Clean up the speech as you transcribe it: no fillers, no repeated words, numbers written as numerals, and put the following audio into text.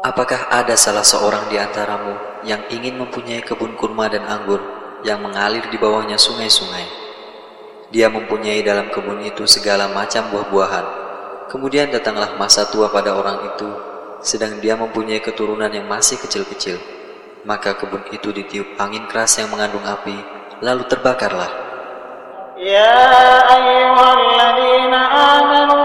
Apakah ada salah seorang di antaramu yang ingin mempunyai kebun kurma dan anggur yang mengalir di bawahnya sungai-sungai? Dia mempunyai dalam kebun itu segala macam buah-buahan. Kemudian datanglah masa tua pada orang itu, sedang dia mempunyai keturunan yang masih kecil-kecil. Maka kebun itu ditiup angin keras yang mengandung api, lalu terbakarlah. Ya ayyuhalladzina amanu